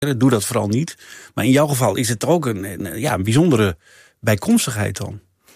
Doe dat vooral niet. Maar in jouw geval is het ook een bijzondere bijkomstigheid dan.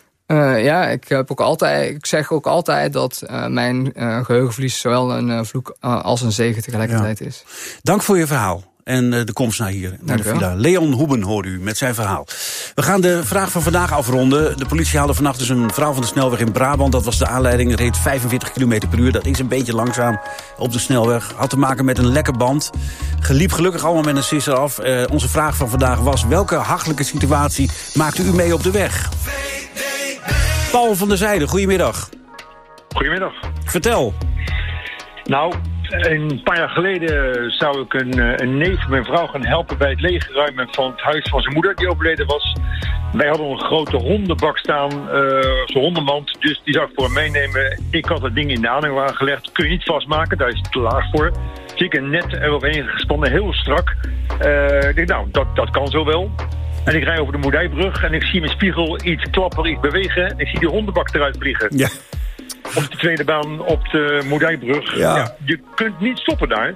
Ik zeg ook altijd dat mijn geheugenverlies zowel een vloek als een zegen tegelijkertijd is. Dank voor je verhaal. En de komst naar hier, naar de villa. Leon Hoeben hoorde u met zijn verhaal. We gaan de vraag van vandaag afronden. De politie haalde vannacht dus een vrouw van de snelweg in Brabant. Dat was de aanleiding, reed 45 km per uur. Dat is een beetje langzaam op de snelweg. Had te maken met een lekke band. Geliep gelukkig allemaal met een sisser af. Onze vraag van vandaag was: welke hachelijke situatie maakte u mee op de weg? Paul van der Zijde, goedemiddag. Goedemiddag. Vertel. Nou, een paar jaar geleden zou ik een neef van mijn vrouw gaan helpen bij het leegruimen van het huis van zijn moeder die overleden was. Wij hadden een grote hondenbak staan, zo'n hondenmand, dus die zou ik voor hem meenemen. Ik had het ding in de aanhangwagen gelegd, kun je niet vastmaken, daar is het te laag voor. Dus ik een net eroverheen gespannen, heel strak. Ik denk, nou, dat kan zo wel. En ik rijd over de Moerdijkbrug en ik zie mijn spiegel iets klapperen, iets bewegen. En ik zie die hondenbak eruit vliegen. Ja. Op de tweede baan op de Moerdijkbrug. Ja, je kunt niet stoppen daar.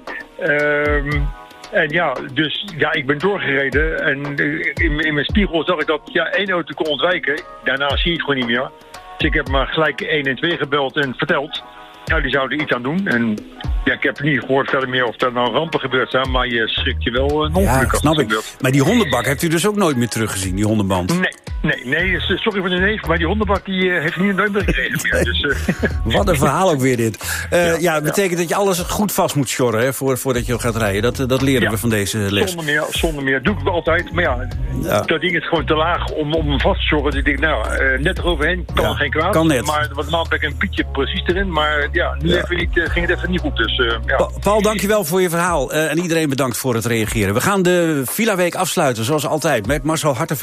Ik ben doorgereden. En in mijn spiegel zag ik dat één auto kon ontwijken. Daarna zie je het gewoon niet meer. Dus ik heb maar gelijk 112 gebeld en verteld. Nou, die zouden iets aan doen. En ik heb niet gehoord verder meer of er nou rampen gebeurd zijn. Maar je schrikt je wel een ongeluk. Ja, snap ik. Maar die hondenbak hebt u dus ook nooit meer teruggezien, die hondenband? Nee, sorry voor de neef, maar die hondenbak heeft niet nooit meer gekregen meer. Dus, Wat een verhaal ook weer dit. Het betekent dat je alles goed vast moet sjorren, hè, voordat je gaat rijden. Dat leren we van deze les. Zonder meer. Doe ik wel altijd. Maar dat ding is gewoon te laag om hem vast te sjorren. Dus ik denk, net eroverheen kan geen kwaad. Kan net. Maar wat normaal ben ik een pietje precies erin. Maar ging het even niet goed. Dus, Paul, dankjewel voor je verhaal. En iedereen bedankt voor het reageren. We gaan de Villa Week afsluiten, zoals altijd, met Marcel Hartenveld.